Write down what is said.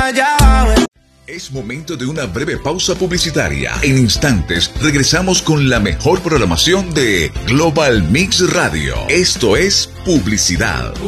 allá abajo. Es momento de una breve pausa publicitaria. En instantes regresamos con la mejor programación de Global Mix Radio. Esto es publicidad.